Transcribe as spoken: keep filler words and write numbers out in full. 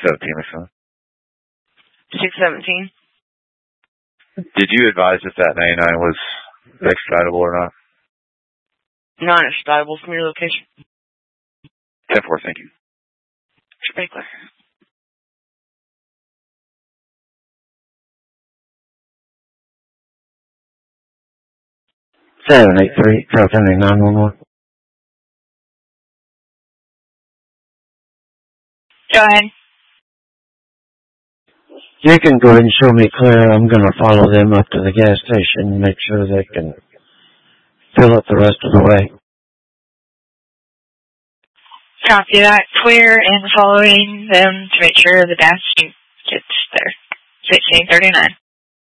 seventeen, my son. six seventeen. Did you advise if that ninety-nine was extraditable or not? Non-extraditable from your location. ten four, thank you. Spankler. seven eight three, Carroll County nine one one. Go ahead. You can go ahead and show me clear. I'm going to follow them up to the gas station and make sure they can fill it the rest of the way. Copy that. Clear and following them to make sure the gas gets there. sixteen thirty-nine.